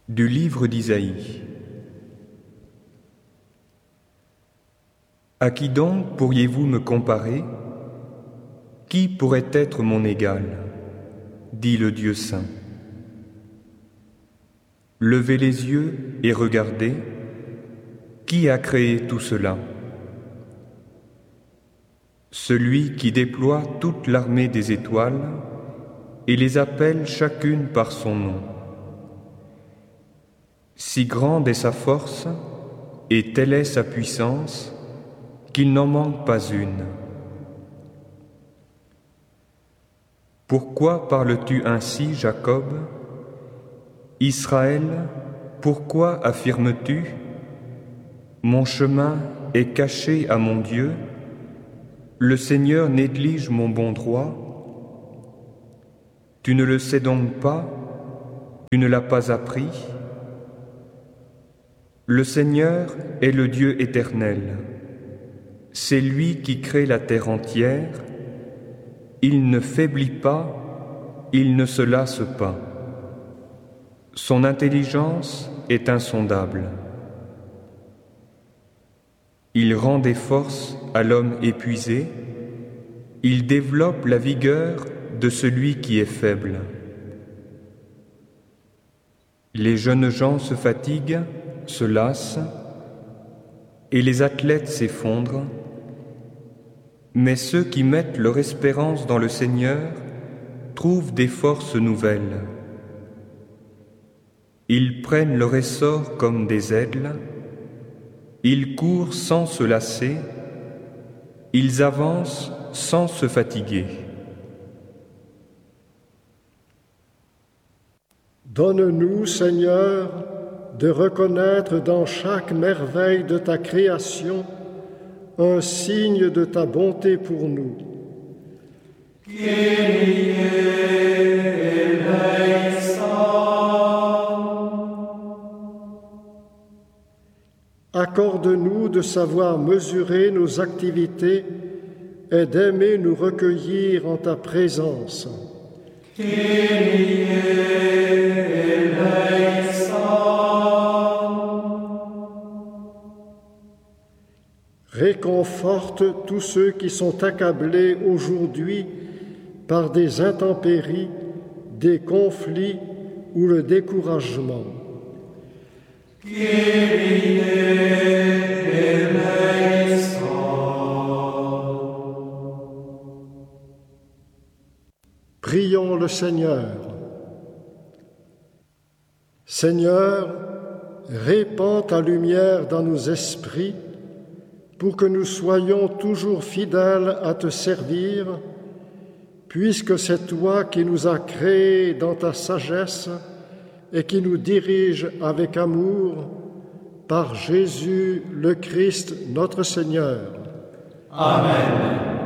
Du livre d'Isaïe. À qui donc pourriez-vous me comparer? Qui pourrait être mon égal? Dit le Dieu saint. Levez les yeux et regardez, qui a créé tout cela? Celui qui déploie toute l'armée des étoiles et les appelle chacune par son nom. Si grande est sa force et telle est sa puissance qu'il n'en manque pas une. Pourquoi parles-tu ainsi, Jacob? Israël, pourquoi affirmes-tu: mon chemin est caché à mon Dieu, le Seigneur néglige mon bon droit? Tu ne le sais donc pas, tu ne l'as pas appris? Le Seigneur est le Dieu éternel. C'est lui qui crée la terre entière. Il ne faiblit pas, il ne se lasse pas. Son intelligence est insondable. Il rend des forces à l'homme épuisé. Il développe la vigueur de celui qui est faible. Les jeunes gens se fatiguent, se lassent, et les athlètes s'effondrent, mais ceux qui mettent leur espérance dans le Seigneur trouvent des forces nouvelles. Ils prennent leur essor comme des aigles, ils courent sans se lasser, ils avancent sans se fatiguer. Donne-nous, Seigneur, de reconnaître dans chaque merveille de ta création un signe de ta bonté pour nous. Kyrie eleison. Accorde-nous de savoir mesurer nos activités et d'aimer nous recueillir en ta présence. Kyrie eleison. Réconforte tous ceux qui sont accablés aujourd'hui par des intempéries, des conflits ou le découragement. Kyrie eleison. Prions le Seigneur. Seigneur, répands ta lumière dans nos esprits pour que nous soyons toujours fidèles à te servir, puisque c'est toi qui nous as créés dans ta sagesse et qui nous dirige avec amour, par Jésus le Christ notre Seigneur. Amen.